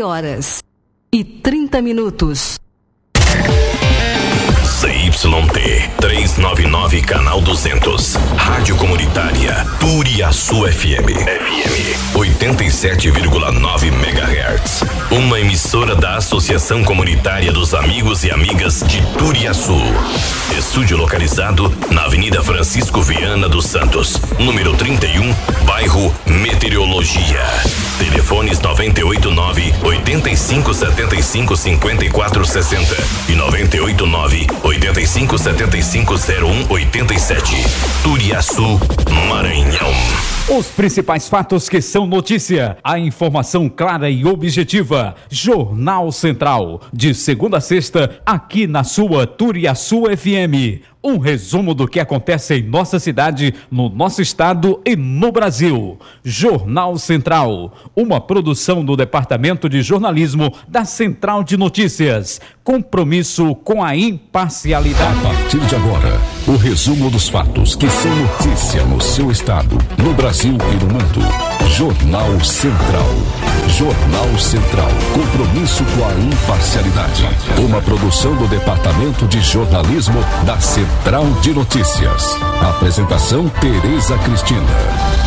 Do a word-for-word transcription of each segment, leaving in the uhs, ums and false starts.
horas e trinta minutos. C Y T trezentos e noventa e nove, canal duzentos. Rádio Comunitária Turiaçu F M. F M oitenta e sete vírgula nove megahertz. Uma emissora da Associação Comunitária dos Amigos e Amigas de Turiaçu. Estúdio localizado na Avenida Francisco Viana dos Santos, número trinta e um, bairro Meteorologia. Telefones noventa e oito nove, oitenta e cinco, setenta e cinco, cinquenta e quatro sessenta e noventa e oito nove, oitenta e cinco, setenta e cinco, zero um, oitenta e sete. Turiaçu, Maranhão. Os principais fatos que são notícia, a informação clara e objetiva. Jornal Central, de segunda a sexta, aqui na sua Turiaçu F M. Um resumo do que acontece em nossa cidade, no nosso estado e no Brasil. Jornal Central, uma produção do Departamento de Jornalismo da Central de Notícias. Compromisso com a imparcialidade. A partir de agora, o resumo dos fatos que são notícia no seu estado, no Brasil e no mundo. Jornal Central. Jornal Central. Compromisso com a imparcialidade. Uma produção do Departamento de Jornalismo da Central de Notícias. Apresentação: Tereza Cristina.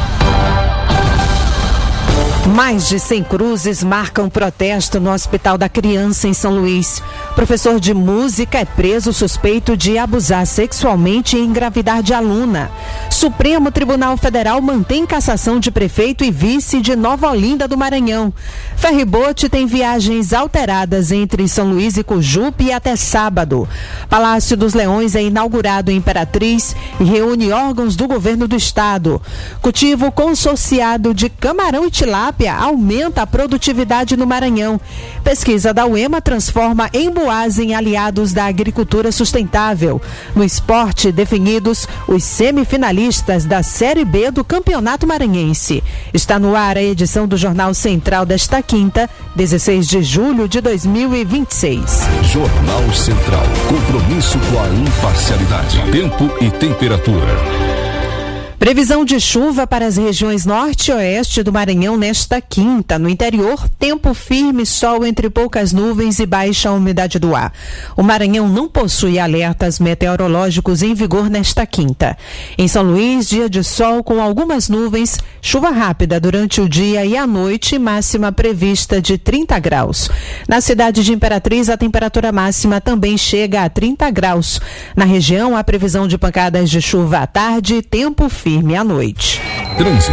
Mais de cem cruzes marcam protesto no Hospital da Criança em São Luís. Professor de música é preso suspeito de abusar sexualmente e engravidar de aluna. Supremo Tribunal Federal mantém cassação de prefeito e vice de Nova Olinda do Maranhão. Ferribote tem viagens alteradas entre São Luís e Cujupe até sábado. Palácio dos Leões é inaugurado em Imperatriz e reúne órgãos do governo do estado. Cultivo consorciado de camarão e tilápia aumenta a produtividade no Maranhão. Pesquisa da U E M A transforma Emboase aliados da agricultura sustentável. No esporte, definidos os semifinalistas da Série B do Campeonato Maranhense. Está no ar a edição do Jornal Central desta quinta, dezesseis de julho de dois mil e vinte e seis. Jornal Central. Compromisso com a imparcialidade. Tempo e temperatura. Previsão de chuva para as regiões norte e oeste do Maranhão nesta quinta. No interior, tempo firme, sol entre poucas nuvens e baixa umidade do ar. O Maranhão não possui alertas meteorológicos em vigor nesta quinta. Em São Luís, dia de sol com algumas nuvens, chuva rápida durante o dia e a noite, máxima prevista de trinta graus. Na cidade de Imperatriz, a temperatura máxima também chega a trinta graus. Na região, a previsão de pancadas de chuva à tarde e tempo firme. Firme à noite. Trânsito.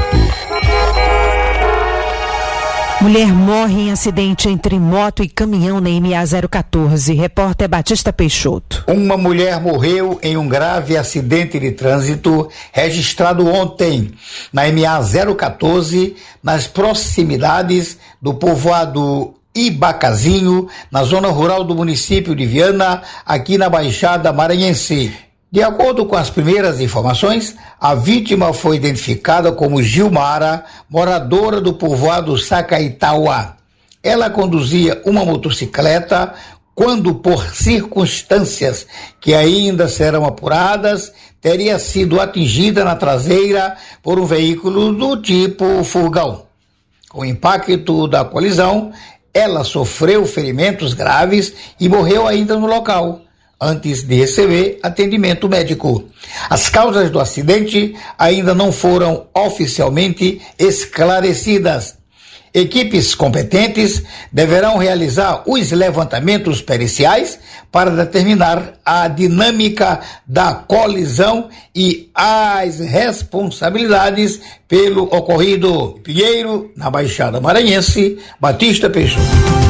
Mulher morre em acidente entre moto e caminhão na M A zero quatorze. Repórter Batista Peixoto. Uma mulher morreu em um grave acidente de trânsito registrado ontem na M A zero quatorze, nas proximidades do povoado Ibacazinho, na zona rural do município de Viana, aqui na Baixada Maranhense. De acordo com as primeiras informações, a vítima foi identificada como Gilmara, moradora do povoado Sacaitauá. Ela conduzia uma motocicleta quando, por circunstâncias que ainda serão apuradas, teria sido atingida na traseira por um veículo do tipo furgão. Com o impacto da colisão, ela sofreu ferimentos graves e morreu ainda no local, antes de receber atendimento médico. As causas do acidente ainda não foram oficialmente esclarecidas. Equipes competentes deverão realizar os levantamentos periciais para determinar a dinâmica da colisão e as responsabilidades pelo ocorrido. Pinheiro, na Baixada Maranhense, Batista Peixoto.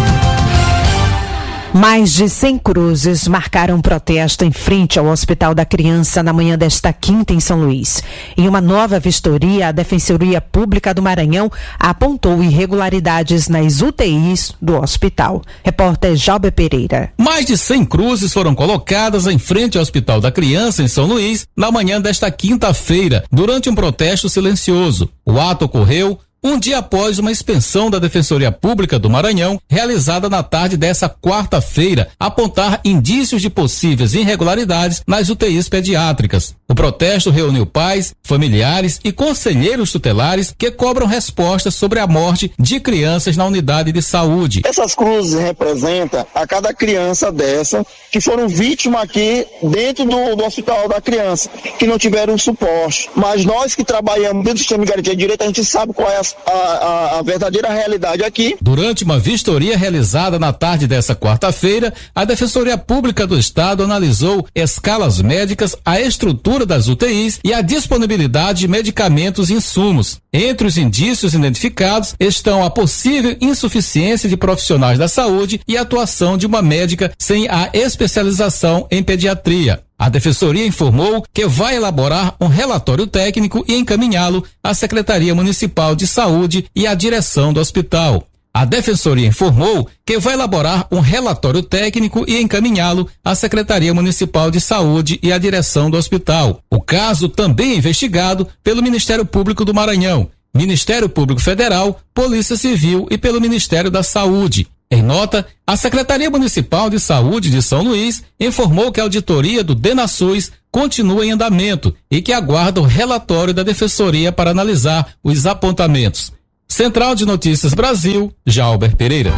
Mais de cem cruzes marcaram protesto em frente ao Hospital da Criança na manhã desta quinta em São Luís. Em uma nova vistoria, a Defensoria Pública do Maranhão apontou irregularidades nas U T Is do hospital. Repórter Jalber Pereira. Mais de cem cruzes foram colocadas em frente ao Hospital da Criança em São Luís na manhã desta quinta-feira, durante um protesto silencioso. O ato ocorreu um dia após uma inspeção da Defensoria Pública do Maranhão, realizada na tarde dessa quarta-feira, apontar indícios de possíveis irregularidades nas U T Is pediátricas. O protesto reuniu pais, familiares e conselheiros tutelares que cobram respostas sobre a morte de crianças na unidade de saúde. Essas cruzes representam a cada criança dessa que foram vítimas aqui dentro do, do hospital da criança, que não tiveram suporte. Mas nós que trabalhamos dentro do sistema de garantia de direito, a gente sabe qual é a A, a, a verdadeira realidade aqui. Durante uma vistoria realizada na tarde dessa quarta-feira, a Defensoria Pública do Estado analisou escalas médicas, a estrutura das U T Is e a disponibilidade de medicamentos e insumos. Entre os indícios identificados estão a possível insuficiência de profissionais da saúde e a atuação de uma médica sem a especialização em pediatria. A Defensoria informou que vai elaborar um relatório técnico e encaminhá-lo à Secretaria Municipal de Saúde e à direção do hospital. A Defensoria informou que vai elaborar um relatório técnico e encaminhá-lo à Secretaria Municipal de Saúde e à direção do hospital. O caso também é investigado pelo Ministério Público do Maranhão, Ministério Público Federal, Polícia Civil e pelo Ministério da Saúde. Em nota, a Secretaria Municipal de Saúde de São Luís informou que a auditoria do DENASUS continua em andamento e que aguarda o relatório da Defensoria para analisar os apontamentos. Central de Notícias Brasil, Jalber Pereira.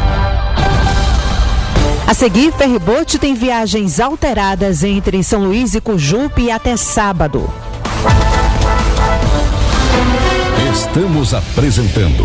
A seguir, Ferryboat tem viagens alteradas entre São Luís e Cujupe até sábado. Estamos apresentando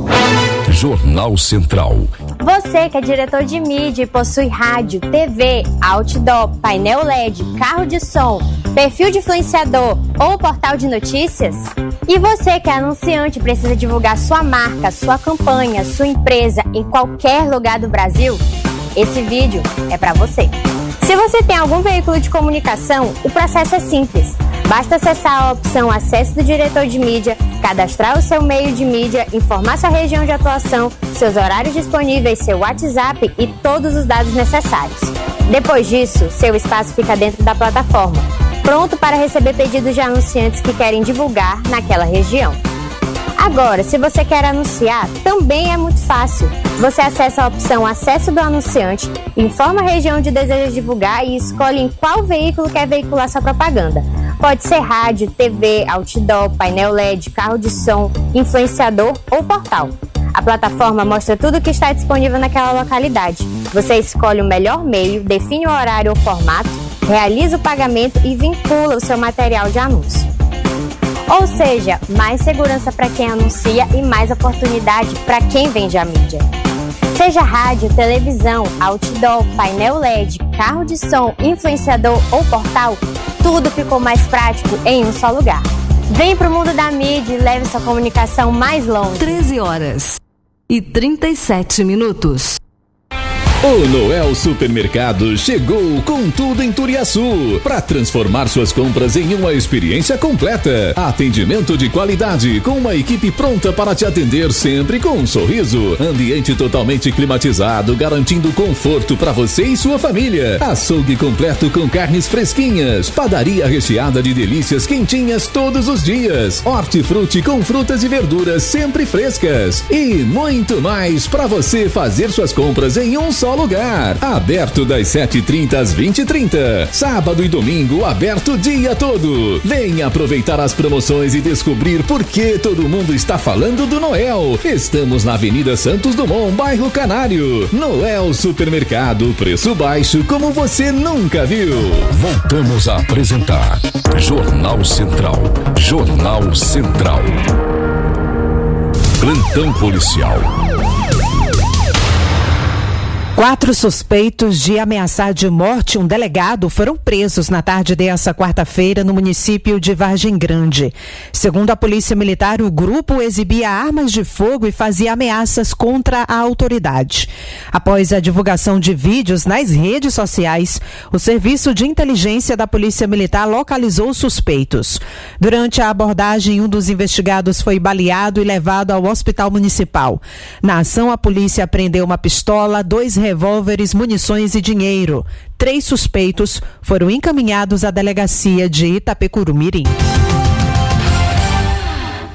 Jornal Central. Você que é diretor de mídia e possui rádio, T V, outdoor, painel L E D, carro de som, perfil de influenciador ou portal de notícias? E você que é anunciante e precisa divulgar sua marca, sua campanha, sua empresa em qualquer lugar do Brasil? Esse vídeo é para você. Se você tem algum veículo de comunicação, o processo é simples. Basta acessar a opção Acesso do Diretor de Mídia, cadastrar o seu meio de mídia, informar sua região de atuação, seus horários disponíveis, seu WhatsApp e todos os dados necessários. Depois disso, seu espaço fica dentro da plataforma, pronto para receber pedidos de anunciantes que querem divulgar naquela região. Agora, se você quer anunciar, também é muito fácil. Você acessa a opção Acesso do Anunciante, informa a região onde deseja divulgar e escolhe em qual veículo quer veicular sua propaganda. Pode ser rádio, T V, outdoor, painel L E D, carro de som, influenciador ou portal. A plataforma mostra tudo o que está disponível naquela localidade. Você escolhe o melhor meio, define o horário ou formato, realiza o pagamento e vincula o seu material de anúncio. Ou seja, mais segurança para quem anuncia e mais oportunidade para quem vende a mídia. Seja rádio, televisão, outdoor, painel L E D, carro de som, influenciador ou portal, tudo ficou mais prático em um só lugar. Vem pro mundo da mídia e leve sua comunicação mais longe. treze horas e trinta e sete minutos. O Noel Supermercado chegou com tudo em Turiaçu para transformar suas compras em uma experiência completa. Atendimento de qualidade com uma equipe pronta para te atender sempre com um sorriso. Ambiente totalmente climatizado, garantindo conforto para você e sua família. Açougue completo com carnes fresquinhas. Padaria recheada de delícias quentinhas todos os dias. Hortifruti com frutas e verduras sempre frescas. E muito mais para você fazer suas compras em um só lugar. Aberto das sete e trinta às vinte e trinta. Sábado e domingo aberto o dia todo. Venha aproveitar as promoções e descobrir por que todo mundo está falando do Noel. Estamos na Avenida Santos Dumont, bairro Canário. Noel Supermercado, preço baixo como você nunca viu. Voltamos a apresentar Jornal Central. Jornal Central. Plantão policial. Quatro suspeitos de ameaçar de morte um delegado foram presos na tarde dessa quarta-feira no município de Vargem Grande. Segundo a Polícia Militar, o grupo exibia armas de fogo e fazia ameaças contra a autoridade. Após a divulgação de vídeos nas redes sociais, o Serviço de Inteligência da Polícia Militar localizou os suspeitos. Durante a abordagem, um dos investigados foi baleado e levado ao hospital municipal. Na ação, a polícia apreendeu uma pistola, dois revólveres, munições e dinheiro. Três suspeitos foram encaminhados à delegacia de Itapecurumirim.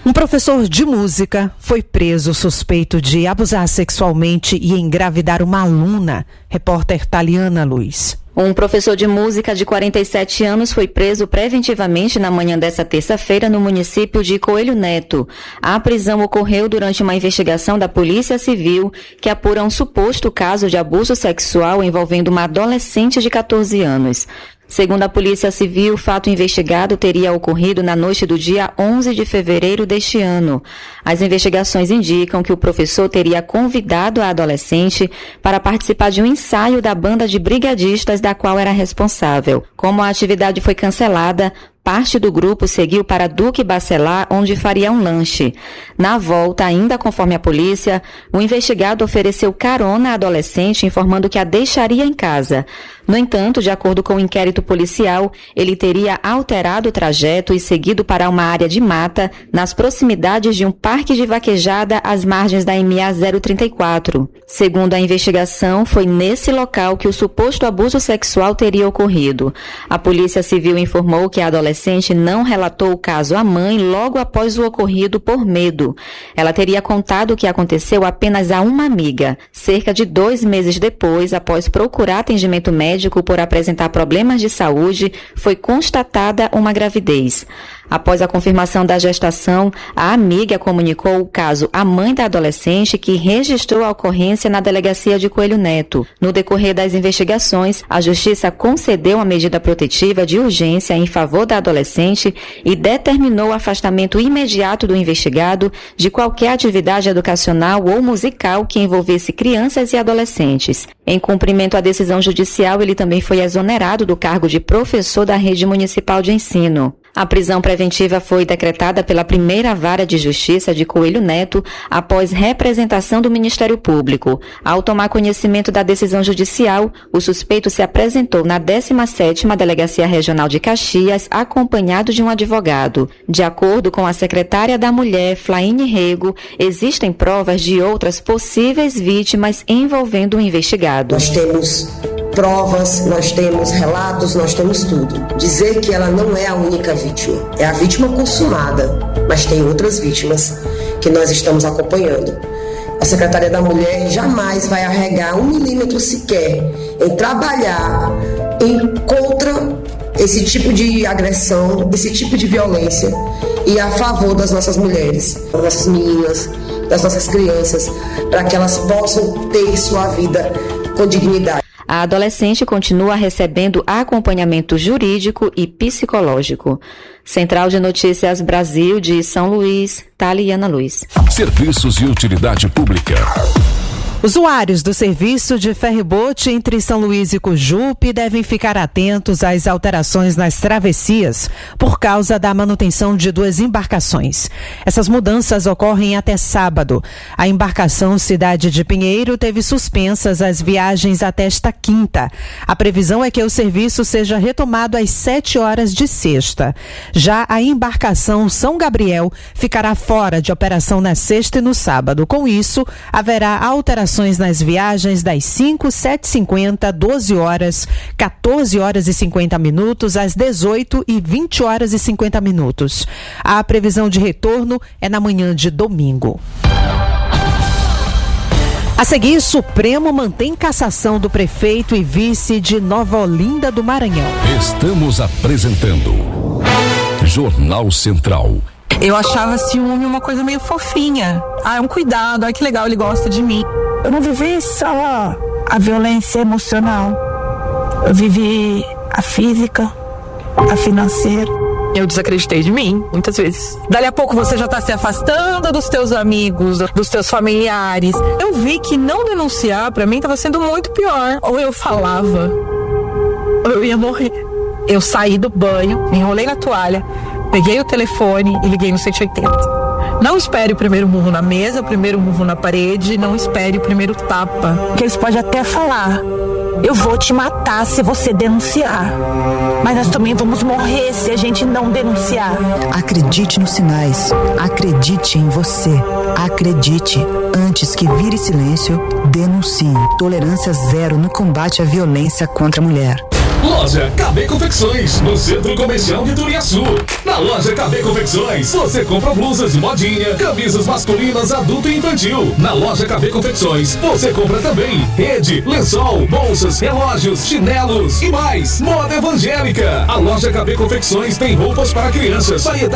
Um professor de música foi preso suspeito de abusar sexualmente e engravidar uma aluna. Repórter Taliana Luiz. Um professor de música de quarenta e sete anos foi preso preventivamente na manhã desta terça-feira no município de Coelho Neto. A prisão ocorreu durante uma investigação da Polícia Civil que apura um suposto caso de abuso sexual envolvendo uma adolescente de catorze anos. Segundo a Polícia Civil, o fato investigado teria ocorrido na noite do dia onze de fevereiro deste ano. As investigações indicam que o professor teria convidado a adolescente para participar de um ensaio da banda de brigadistas da qual era responsável. Como a atividade foi cancelada, parte do grupo seguiu para Duque Bacelar, onde faria um lanche. Na volta, ainda conforme a polícia, o investigado ofereceu carona à adolescente, informando que a deixaria em casa. No entanto, de acordo com o inquérito policial, ele teria alterado o trajeto e seguido para uma área de mata, nas proximidades de um parque de vaquejada às margens da M A zero trinta e quatro. Segundo a investigação, foi nesse local que o suposto abuso sexual teria ocorrido. A Polícia Civil informou que a adolescente A adolescente não relatou o caso à mãe logo após o ocorrido por medo. Ela teria contado o que aconteceu apenas a uma amiga. Cerca de dois meses depois, após procurar atendimento médico por apresentar problemas de saúde, foi constatada uma gravidez. Após a confirmação da gestação, a amiga comunicou o caso à mãe da adolescente, que registrou a ocorrência na delegacia de Coelho Neto. No decorrer das investigações, a Justiça concedeu uma medida protetiva de urgência em favor da adolescente e determinou o afastamento imediato do investigado de qualquer atividade educacional ou musical que envolvesse crianças e adolescentes. Em cumprimento à decisão judicial, ele também foi exonerado do cargo de professor da rede municipal de ensino. A prisão preventiva foi decretada pela primeira vara de justiça de Coelho Neto após representação do Ministério Público. Ao tomar conhecimento da decisão judicial, o suspeito se apresentou na décima sétima Delegacia Regional de Caxias, acompanhado de um advogado. De acordo com a secretária da Mulher, Flaine Rego, existem provas de outras possíveis vítimas envolvendo o investigado. Nós temos provas, nós temos relatos, nós temos tudo. Dizer que ela não é a única vítima, é a vítima consumada, mas tem outras vítimas que nós estamos acompanhando. A Secretaria da Mulher jamais vai arregar um milímetro sequer em trabalhar em contra esse tipo de agressão, esse tipo de violência e a favor das nossas mulheres, das nossas meninas, das nossas crianças, para que elas possam ter sua vida com dignidade. A adolescente continua recebendo acompanhamento jurídico e psicológico. Central de Notícias Brasil de São Luís, Taliana Luiz. Serviços e utilidade pública. Usuários do serviço de ferry-boat entre São Luís e Cujupe devem ficar atentos às alterações nas travessias por causa da manutenção de duas embarcações. Essas mudanças ocorrem até sábado. A embarcação Cidade de Pinheiro teve suspensas as viagens até esta quinta. A previsão é que o serviço seja retomado às sete horas de sexta. Já a embarcação São Gabriel ficará fora de operação na sexta e no sábado. Com isso, haverá alteração nas viagens das cinco, sete e cinquenta, doze horas, quatorze horas e cinquenta minutos, às dezoito e vinte horas e cinquenta minutos. A previsão de retorno é na manhã de domingo. A seguir, Supremo mantém cassação do prefeito e vice de Nova Olinda do Maranhão. Estamos apresentando Jornal Central. Eu achava ciúme uma coisa meio fofinha. Ah, é um cuidado, ai que legal, ele gosta de mim. Eu não vivi só a violência emocional. Eu vivi a física, a financeira. Eu desacreditei de mim, muitas vezes. Dali a pouco você já está se afastando dos teus amigos, dos teus familiares. Eu vi que não denunciar pra mim estava sendo muito pior. Ou eu falava, ou eu ia morrer. Eu saí do banho, me enrolei na toalha, peguei o telefone e liguei no cento e oitenta. Não espere o primeiro murro na mesa, o primeiro murro na parede, não espere o primeiro tapa. Porque eles podem até falar, eu vou te matar se você denunciar. Mas nós também vamos morrer se a gente não denunciar. Acredite nos sinais, acredite em você, acredite. Antes que vire silêncio, denuncie. Tolerância zero no combate à violência contra a mulher. Loja K B Confecções, no Centro Comercial de Turiaçu. Na loja K B Confecções, você compra blusas de modinha, camisas masculinas, adulto e infantil. Na loja K B Confecções, você compra também rede, lençol, bolsas, relógios, chinelos e mais. Moda evangélica. A loja K B Confecções tem roupas para crianças, variedade